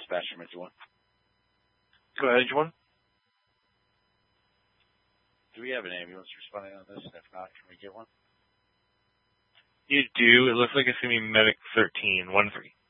dispatcher Mitchell one. Go ahead, Edge 1. Do we have an ambulance responding on this? And if not, can we get one? You do. It looks like it's going to be Medic 13, 1-3.